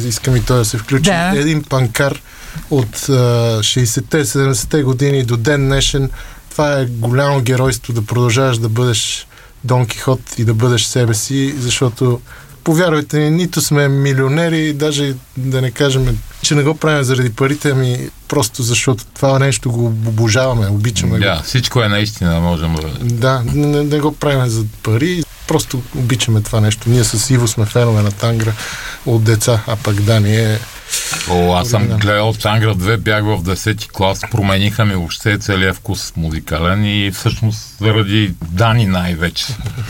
искам и той да се включи. Да. Един панкар от 60-те, 70-те години до ден днешен. Това е голямо геройство да продължаваш да бъдеш Дон Кихот и да бъдеш себе си, защото повярвайте ни, нито сме милионери, даже да не кажем, че не го правим заради парите, ами просто защото това нещо го обожаваме, обичаме го. Всичко е наистина, можем да... Да, не го правим за пари, просто обичаме това нещо. Ние с Иво сме фенове на Тангра от деца, а пък Дани е... Аз съм гледал Тангра 2, бях в 10-ти клас, промениха ми въобще целият вкус музикален и всъщност заради Дани най-вече.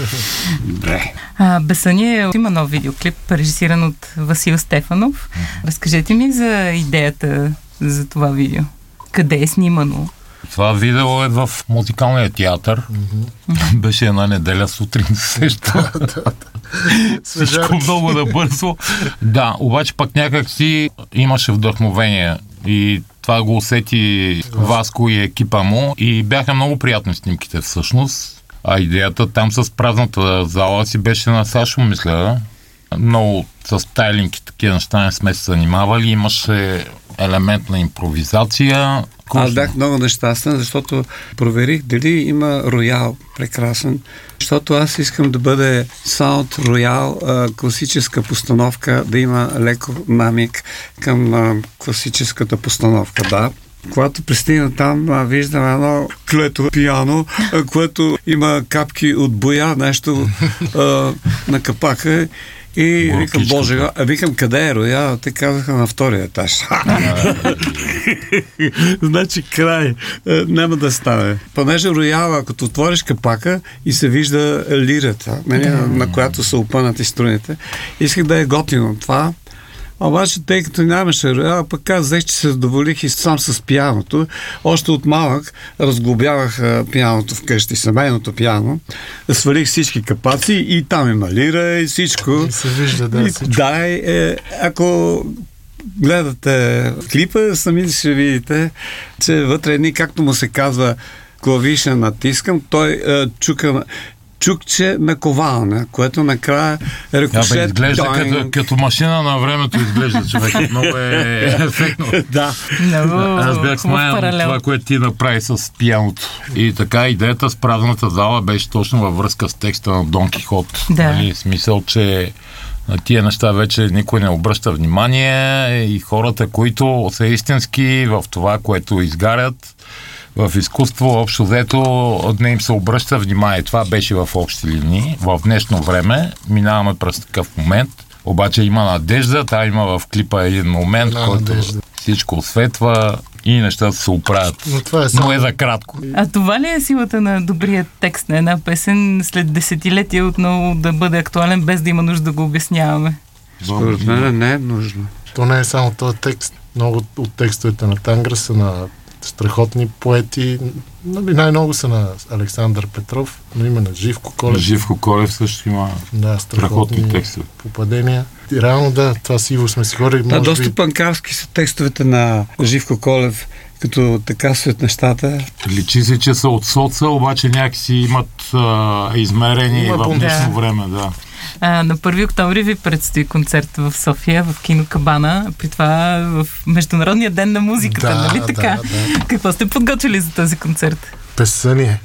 Бесъние има нов видеоклип, режисиран от Васил Стефанов. Разкажете ми за идеята за това видео. Къде е снимано? Това видео е в музикалния театър. Беше една неделя сутрин, сеща. Всичко много набързо. Да, обаче пък някак си имаше вдъхновение и това го усети Васко и екипа му и бяха много приятни снимките всъщност. А идеята там с празната зала си беше на Сашо, мисля. Много с стайлинг и такива неща не сме се занимавали. Имаше елемент на импровизация. Аз бях много нещастен, защото проверих дали има роял прекрасен, защото аз искам да бъде саунд роял, класическа постановка, да има леко намик към класическата постановка, да. Когато пристигна там, виждам едно клето пиано, което има капки от боя, нещо на капака. И викам, Боже, викам, къде е роял? Те казаха на втория етаж. Значи край. Няма да стане. Понеже рояла, като отвориш капака и се вижда лирата, на която са опънати струните, исках да е готино това. Обаче, тъй като нямаше роял, пък казах, че се задоволих и сам с пианото. Още от малък разглобявах пианото вкъщи, семейното пиано. Свалих всички капаци и там има лира и всичко. И се вижда, да, всичко. Да, ако гледате клипа, сами ще видите, че вътре едни, както му се казва, клавиша натискам, той чукче на ковална, което накрая рикошет... Изглежда като машина на времето, изглежда човек. Много е ефектно. Да. Аз бях смаян това, което ти направи с пианото. И така идеята с празната зала беше точно във връзка с текста на Дон Кихот. Да. Смисъл, че на тия неща вече никой не обръща внимание и хората, които са истински в това, което изгарят, в изкуство, общо взето, не им се обръща внимание. Това беше в общи линии. В днешно време минаваме през такъв момент. Обаче има надежда. Там има в клипа един момент, който всичко осветва и нещата се оправят. Но е за кратко. А това ли е силата на добрия текст на една песен след десетилетия отново да бъде актуален, без да има нужда да го обясняваме? Според мен не е нужно. То не е само този текст. Много от текстовете на Тангра са на страхотни поети. Най-много са на Александър Петров, но има на Живко Колев. Живко Колев също има страхотни текстове. Попадения. И реално да, това сиво сме си говорили. Да, доста панкарски са текстовете на Живко Колев, като така стоят нещата. Личи се, че са от соца, обаче някакси имат измерение в днешно време, да. На 1 октомври ви предстои концерт в София, в кино Кабана, при това в Международния ден на музиката, нали така? Да. Какво сте подготвили за този концерт? Песъние.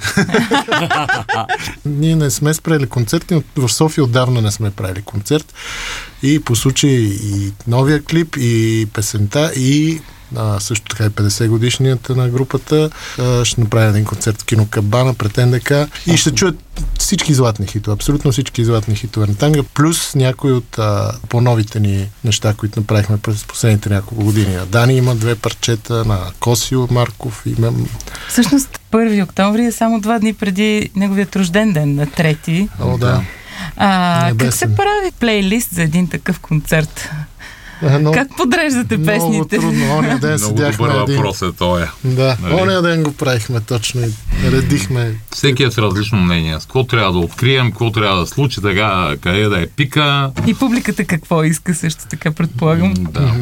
Ние не сме спрели концерти, в София отдавна не сме правили концерт и по случай и новия клип, и песента, и също така и 50 годишнията на групата. Ще направим един концерт в кино Кабана пред НДК и ще чуят всички златни хитове, абсолютно всички златни хитове на Танга, плюс някои от по-новите ни неща, които направихме през последните няколко години. Дани има 2 парчета, на Косио Марков има... Всъщност 1 октомври е само 2 дни преди неговият рожден ден, на 3. О, да. Как се прави плейлист за един такъв концерт? Как подреждате песните? Много трудно. Оня ден седяхме много добър въпрос е тоя. Да, оня ден го правихме точно и редихме. Всеки е с различно мнение. С какво трябва да открием, какво трябва да случи, така, къде да е пика. И публиката какво иска също така, предполагам. Да.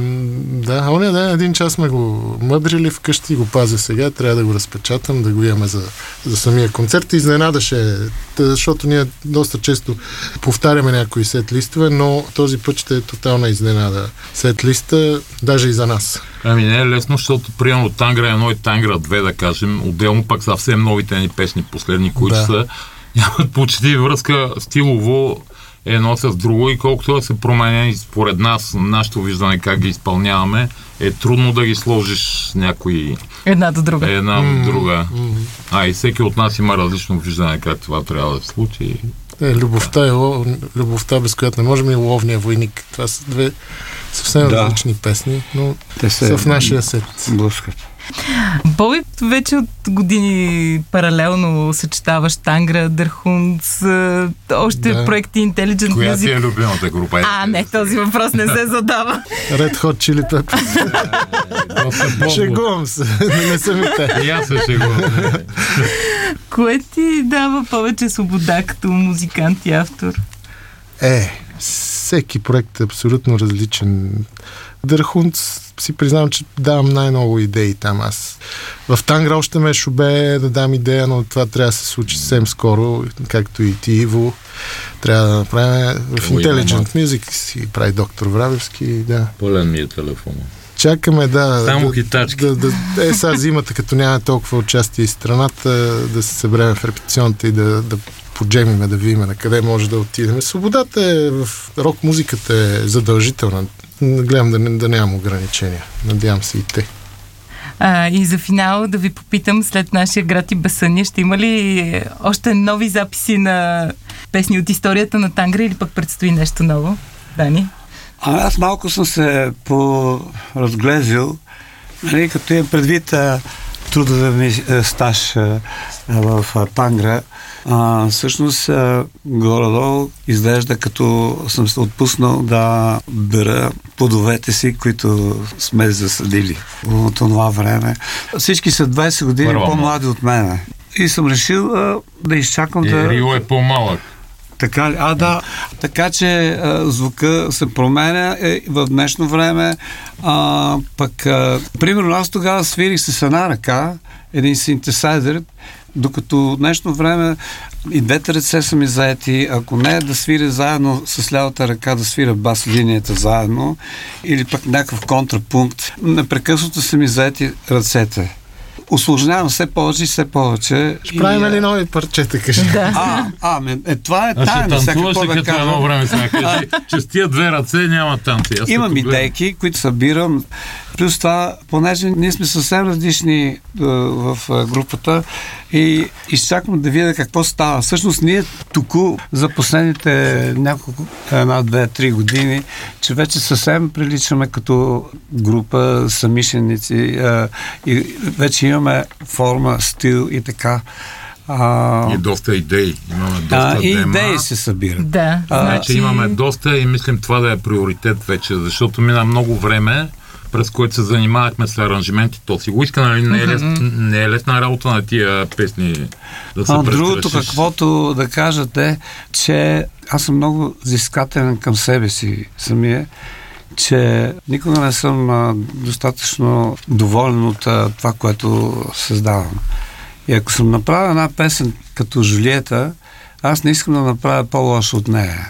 Да, оня ден един час сме го мъдрили вкъщи, го пазя сега, трябва да го разпечатам, да го имаме за самия концерт. Изненадаше, защото ние доста често повтаряме някои сет-листове, но този път ще е тотална изненада. Сет-листа, даже и за нас. Ами не е лесно, защото примерно Тангра 1 и Тангра 2, да кажем, отделно пък съвсем новите ни песни последни, които са, нямат почти връзка стилово едно с друго и колкото да се променя според нас, нашето виждане как ги изпълняваме, е трудно да ги сложиш някои... Една до друга. И всеки от нас има различно виждане как това трябва да се случи. Любовта, без която не можем, и Ловния войник. Това са две съвсем различни песни, но те са в нашия сет. Блъскат. Боби, вече от години паралелно съчетаваш Тангра, Дърхунц, още проекти Intelligent Music. Коя ти е любимата група? Не, този въпрос не се задава. Red Hot Chili Peppers. Шегувам се. Не съм и те. И аз се шегувам. Кое ти дава повече свобода като музикант и автор? Всеки проект е абсолютно различен. Дърхунц си признавам, че давам най-много идеи там. Аз в Тангра още ме шубе да дам идея, но това трябва да се случи съвсем скоро, както и ти, Иво. Трябва да направим в Intelligent Music, си прави доктор Врабевски. Да. Пълен ми е телефона. Чакаме, само хитачки. Сега зимата, като няма толкова участие из страната, да се съберем в репетиционната и да поджемиме, да видим на къде може да отидем. Свободата в рок-музиката е задължителна. Гледам да нямам ограничения. Надявам се и те. И за финал да ви попитам, след нашия град и безсъние, ще има ли още нови записи на песни от историята на Тангра или пък предстои нещо ново? Дани? Аз малко съм се поразглезил, като имам предвид трудовия ми стаж в Тангра. Всъщност горе-долу изглежда като съм се отпуснал да бера плодовете си, които сме засадили в това време. Всички са 20 години по-млади от мене. И съм решил да изчакам Рио е по-малък. Така ли? Да. Така че звука се променя в днешно време. Примерно аз тогава свирих с една ръка, един синтесайзер, докато в днешно време и двете ръце са ми заети. Ако не да свиря заедно с лявата ръка, да свиря бас линията заедно или пък някакъв контрапункт, непрекъснато са ми заети ръцете. Усложнявам все повече и все повече. Ще правим ли нови парчета, кажи? Това е тайна. Ще танцуваш ли като едно време сега? Кажи, че с тия две ръце няма танци. Имам идейки, които събирам. Плюс това, понеже ние сме съвсем различни в групата и изчаквам да видя какво става. Всъщност ние тук за последните няколко, 1, 2, 3 години, че вече съвсем приличаме като група самишленици и вече имаме форма, стил и така. И доста идеи. Имаме доста и идеи се събират. Да, значи имаме доста и мислим това да е приоритет вече, защото мина много време, през което се занимавахме с аранжименти. То си го иска, нали? Не е лесна работа на тия песни да се престрашиш. Другото, каквото да кажете, че аз съм много взискателен към себе си самия, че никога не съм достатъчно доволен от това, което създавам. И ако съм направил една песен като Жулиета, аз не искам да направя по-лошо от нея.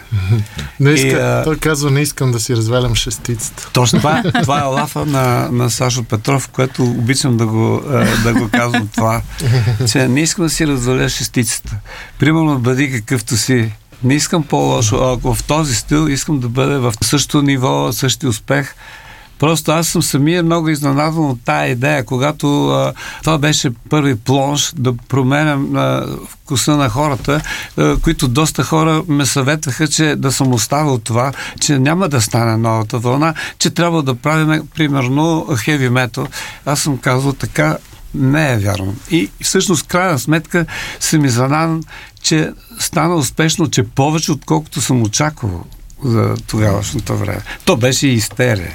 Той казва, не искам да си развалям шестицата. Точно това е лафа на Сашо Петров, което обичам да го казвам това, че не искам да си разваля шестицата. Примерно бъди какъвто си. Не искам по-лошо. Ако в този стил искам да бъде в същото ниво, същия успех. Просто аз съм самия много изненадан от тая идея, когато това беше първи плонж да променям вкуса на хората, които доста хора ме съветваха, че да съм оставил това, че няма да стане новата вълна, че трябва да правим примерно хеви метал. Аз съм казал така, не е вярно. И всъщност, крайна сметка, съм изненадан, че стана успешно, че повече отколкото съм очаквал за тогавашното време. То беше и истерия.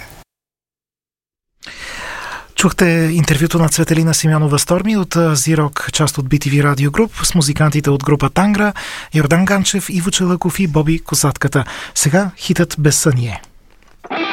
Чухте интервюто на Цветелина Симеонова Сторми от Зирок, част от BTV Radio Group, с музикантите от група Тангра, Йордан Ганчев, Иво Челъков и Боби Козатката. Сега хитът Безсъние.